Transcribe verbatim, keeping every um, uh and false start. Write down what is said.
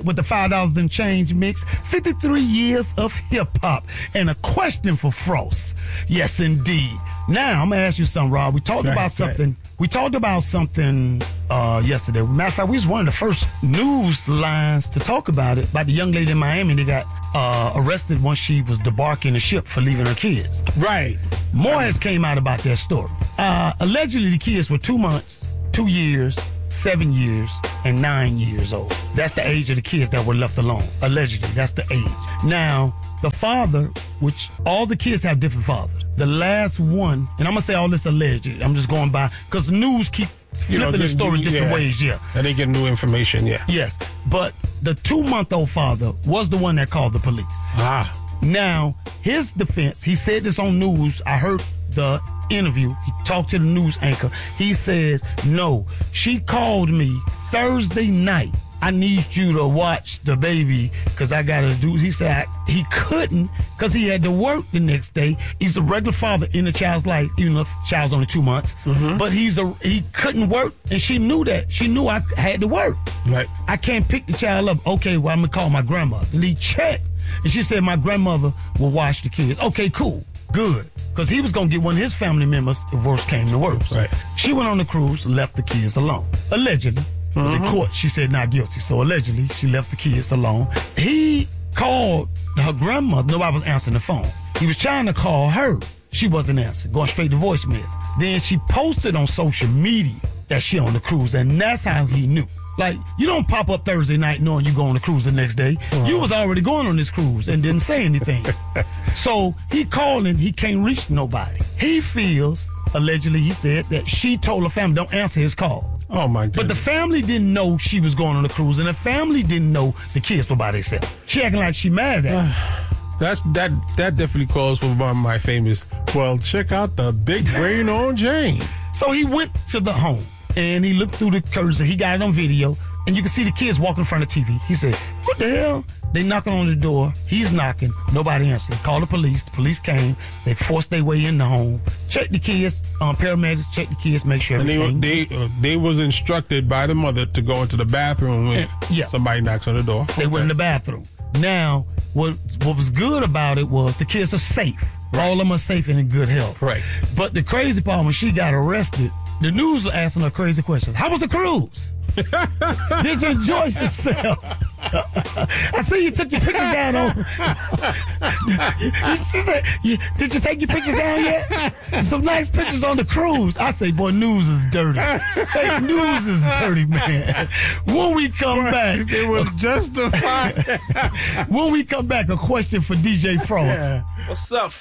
with the five dollars and change mix. fifty-three years of hip-hop. And a question for Frost. Yes, indeed. Now, I'm going to ask you something, Rob. We talked Right, about something. right. We talked about something uh, yesterday. Matter of fact, we was one of the first news lines to talk about it, about the young lady in Miami that got uh, arrested once she was debarking the ship for leaving her kids. Right. More has came out about that story. Uh, allegedly, the kids were two months, two years, seven years, and nine years old. That's the age of the kids that were left alone. Allegedly, that's the age. Now, the father, which all the kids have different fathers. The last one, and I'm going to say all this alleged. I'm just going by, because the news keep flipping You know, the story yeah. different ways, yeah. And they get new information, yeah. Yes, but the two-month-old father was the one that called the police. Ah. Now, his defense, he said this on news. I heard the interview. He talked to the news anchor. He says, no, she called me Thursday night. I need you to watch the baby because I got to do. He said I, he couldn't because he had to work the next day. He's a regular father in the child's life, even though the child's only two months. Mm-hmm. But he's a he couldn't work, and she knew that. She knew I had to work. Right. I can't pick the child up. Okay, well, I'm going to call my grandmother. And he checked. And she said, my grandmother will watch the kids. Okay, cool. Good. Because he was going to get one of his family members if worse came to worse. Right. She went on the cruise, left the kids alone. Allegedly. Because Mm-hmm. in court, she said not guilty. So allegedly, she left the kids alone. He called her grandmother. Nobody was answering the phone. He was trying to call her. She wasn't answering. Going straight to voicemail. Then she posted on social media that she on the cruise. And that's how he knew. Like, you don't pop up Thursday night knowing you go on the cruise the next day. Uh-huh. You was already going on this cruise and didn't say anything. So he called and he can't reach nobody. He feels, allegedly he said, that she told her family don't answer his call. Oh, my goodness. But the family didn't know she was going on the cruise, and the family didn't know the kids were by themselves. She acting like she mad at him. That's that that definitely calls for one of my famous, well, check out the big brain on Jane. So he went to the home, and he looked through the curtains, and he got it on video, and you can see the kids walking in front of the T V. He said, what the hell? They knocking on the door. He's knocking. Nobody answered. Called the police. The police came. They forced their way in the home. Checked the kids. Um, paramedics checked the kids, make sure And everything. they they uh, they was instructed by the mother to go into the bathroom if And- yeah. somebody knocks on the door. They went in the bathroom. Now, what what was good about it was the kids are safe. Right. All of them are safe and in good health. Right. But the crazy part, when she got arrested, the news was asking her crazy questions. How was the cruise? Did you enjoy yourself? I see you took your pictures down on. She said, did you take your pictures down yet? Some nice pictures on the cruise. I say, boy, news is dirty. Hey, news is dirty, man. When we come back, It was justified. when we come back, a question for D J Frost. What's up,